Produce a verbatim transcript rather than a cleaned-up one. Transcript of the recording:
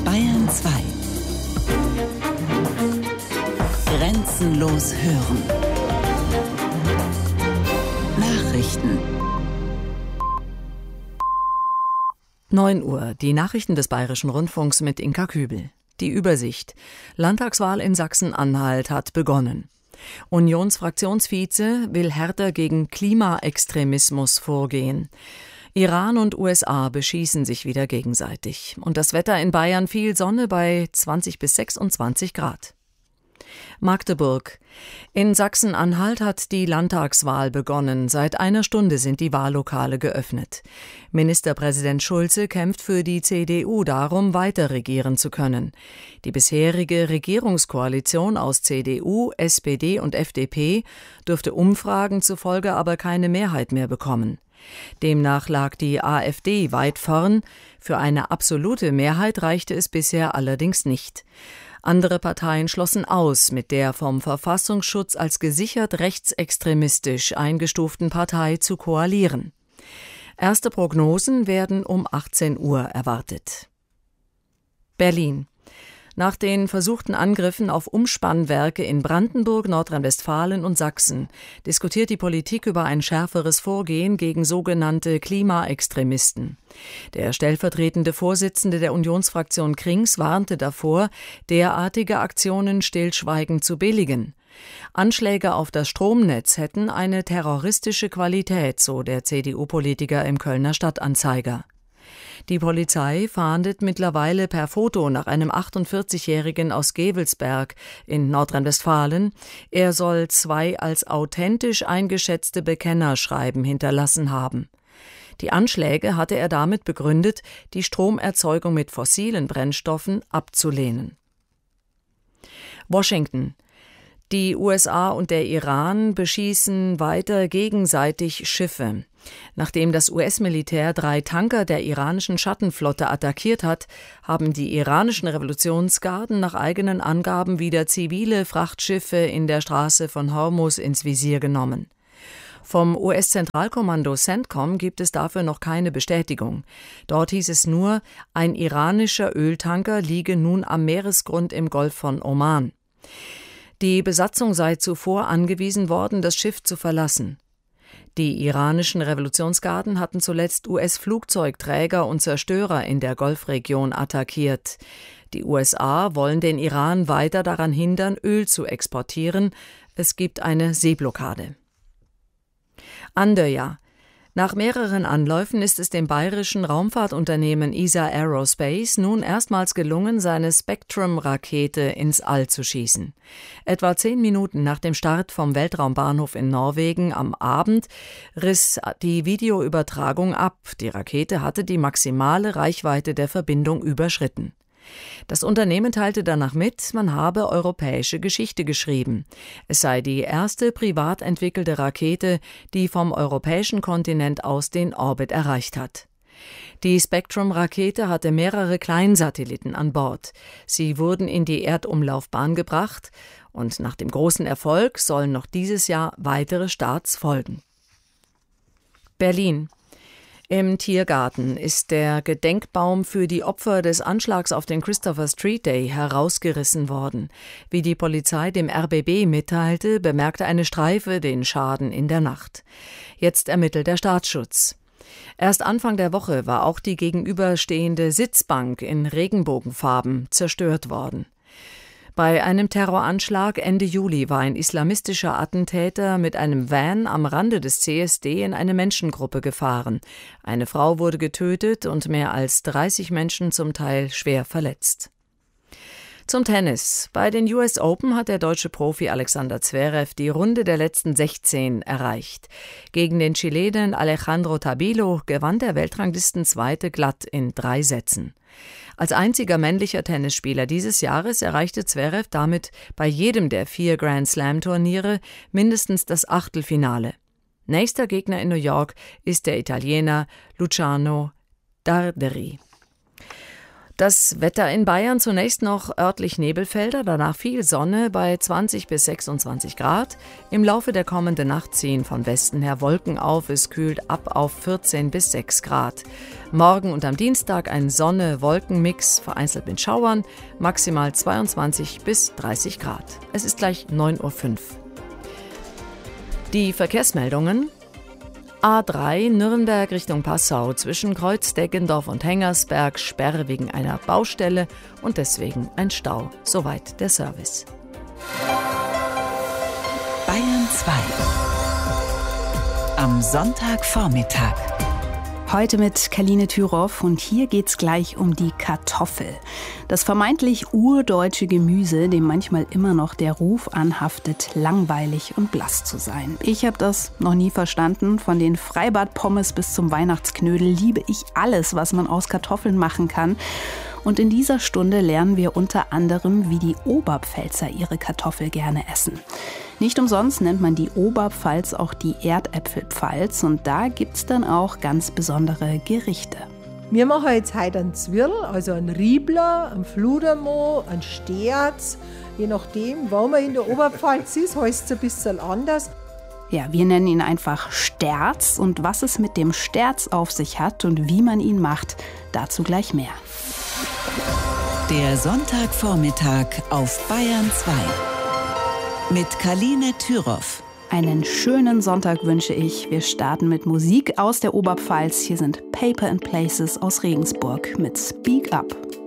Bayern zwei. Grenzenlos hören. Nachrichten. neun Uhr, die Nachrichten des Bayerischen Rundfunks mit Inka Kübel. Die Übersicht. Landtagswahl in Sachsen-Anhalt hat begonnen. Unionsfraktionsvize will härter gegen Klimaextremismus vorgehen. Iran und U S A beschießen sich wieder gegenseitig. Und das Wetter in Bayern: viel Sonne bei zwanzig bis sechsundzwanzig Grad. Magdeburg. In Sachsen-Anhalt hat die Landtagswahl begonnen. Seit einer Stunde sind die Wahllokale geöffnet. Ministerpräsident Schulze kämpft für die C D U darum, weiter regieren zu können. Die bisherige Regierungskoalition aus C D U, S P D und F D P dürfte Umfragen zufolge aber keine Mehrheit mehr bekommen. Demnach lag die AfD weit vorn. Für eine absolute Mehrheit reichte es bisher allerdings nicht. Andere Parteien schlossen aus, mit der vom Verfassungsschutz als gesichert rechtsextremistisch eingestuften Partei zu koalieren. Erste Prognosen werden um achtzehn Uhr erwartet. Berlin. Nach den versuchten Angriffen auf Umspannwerke in Brandenburg, Nordrhein-Westfalen und Sachsen diskutiert die Politik über ein schärferes Vorgehen gegen sogenannte Klimaextremisten. Der stellvertretende Vorsitzende der Unionsfraktion Krings warnte davor, derartige Aktionen stillschweigend zu billigen. Anschläge auf das Stromnetz hätten eine terroristische Qualität, so der C D U-Politiker im Kölner Stadtanzeiger. Die Polizei fahndet mittlerweile per Foto nach einem achtundvierzigjährigen aus Gevelsberg in Nordrhein-Westfalen. Er soll zwei als authentisch eingeschätzte Bekennerschreiben hinterlassen haben. Die Anschläge hatte er damit begründet, die Stromerzeugung mit fossilen Brennstoffen abzulehnen. Washington. Die U S A und der Iran beschießen weiter gegenseitig Schiffe. Nachdem das U S-Militär drei Tanker der iranischen Schattenflotte attackiert hat, haben die iranischen Revolutionsgarden nach eigenen Angaben wieder zivile Frachtschiffe in der Straße von Hormuz ins Visier genommen. Vom U S-Zentralkommando CENTCOM gibt es dafür noch keine Bestätigung. Dort hieß es nur, ein iranischer Öltanker liege nun am Meeresgrund im Golf von Oman. Die Besatzung sei zuvor angewiesen worden, das Schiff zu verlassen. Die iranischen Revolutionsgarden hatten zuletzt U S-Flugzeugträger und Zerstörer in der Golfregion attackiert. Die U S A wollen den Iran weiter daran hindern, Öl zu exportieren. Es gibt eine Seeblockade. Andøya. Nach mehreren Anläufen ist es dem bayerischen Raumfahrtunternehmen E S A Aerospace nun erstmals gelungen, seine Spectrum-Rakete ins All zu schießen. Etwa zehn Minuten nach dem Start vom Weltraumbahnhof in Norwegen am Abend riss die Videoübertragung ab. Die Rakete hatte die maximale Reichweite der Verbindung überschritten. Das Unternehmen teilte danach mit, man habe europäische Geschichte geschrieben. Es sei die erste privat entwickelte Rakete, die vom europäischen Kontinent aus den Orbit erreicht hat. Die Spectrum-Rakete hatte mehrere Kleinsatelliten an Bord. Sie wurden in die Erdumlaufbahn gebracht und nach dem großen Erfolg sollen noch dieses Jahr weitere Starts folgen. Berlin. Im Tiergarten ist der Gedenkbaum für die Opfer des Anschlags auf den Christopher Street Day herausgerissen worden. Wie die Polizei dem R B B mitteilte, bemerkte eine Streife den Schaden in der Nacht. Jetzt ermittelt der Staatsschutz. Erst Anfang der Woche war auch die gegenüberstehende Sitzbank in Regenbogenfarben zerstört worden. Bei einem Terroranschlag Ende Juli war ein islamistischer Attentäter mit einem Van am Rande des C S D in eine Menschengruppe gefahren. Eine Frau wurde getötet und mehr als dreißig Menschen zum Teil schwer verletzt. Zum Tennis. Bei den U S Open hat der deutsche Profi Alexander Zverev die Runde der letzten sechzehn erreicht. Gegen den Chilenen Alejandro Tabilo gewann der Weltranglistenzweite glatt in drei Sätzen. Als einziger männlicher Tennisspieler dieses Jahres erreichte Zverev damit bei jedem der vier Grand-Slam-Turniere mindestens das Achtelfinale. Nächster Gegner in New York ist der Italiener Luciano Darderi. Das Wetter in Bayern, zunächst noch örtlich Nebelfelder, danach viel Sonne bei zwanzig bis sechsundzwanzig Grad. Im Laufe der kommenden Nacht ziehen von Westen her Wolken auf, es kühlt ab auf vierzehn bis sechs Grad. Morgen und am Dienstag ein Sonne-Wolken-Mix, vereinzelt mit Schauern, maximal zweiundzwanzig bis dreißig Grad. Es ist gleich neun Uhr fünf. Die Verkehrsmeldungen: A drei Nürnberg Richtung Passau zwischen Kreuz-Deggendorf und Hengersberg, Sperre wegen einer Baustelle und deswegen ein Stau. Soweit der Service. Bayern zwei. Am Sonntagvormittag. Heute mit Kaline Thüroff und hier geht's gleich um die Kartoffel. Das vermeintlich urdeutsche Gemüse, dem manchmal immer noch der Ruf anhaftet, langweilig und blass zu sein. Ich habe das noch nie verstanden. Von den Freibad-Pommes bis zum Weihnachtsknödel liebe ich alles, was man aus Kartoffeln machen kann. Und in dieser Stunde lernen wir unter anderem, wie die Oberpfälzer ihre Kartoffel gerne essen. Nicht umsonst nennt man die Oberpfalz auch die Erdäpfelpfalz und da gibt's dann auch ganz besondere Gerichte. Wir machen jetzt heute einen Zwirl, also einen Riebler, einen Fludermo, einen Sterz. Je nachdem, wo man in der Oberpfalz ist, heißt es ein bisschen anders. Ja, wir nennen ihn einfach Sterz und was es mit dem Sterz auf sich hat und wie man ihn macht, dazu gleich mehr. Der Sonntagvormittag auf Bayern zwei. Mit Kaline Thüroff. Einen schönen Sonntag wünsche ich. Wir starten mit Musik aus der Oberpfalz. Hier sind Paper and Places aus Regensburg mit Speak Up.